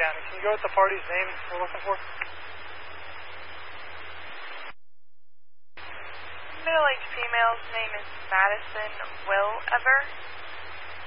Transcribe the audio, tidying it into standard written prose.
County. Can you go with the party's name we're looking for? Middle-aged female's name is Madison Will Ever.